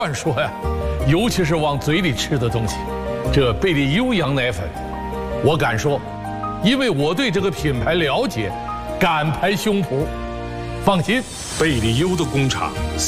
乱说呀，尤其是往嘴里吃的东西。这贝利优羊奶粉，我敢说，因为我对这个品牌了解，敢拍胸脯，放心。 贝利优的工厂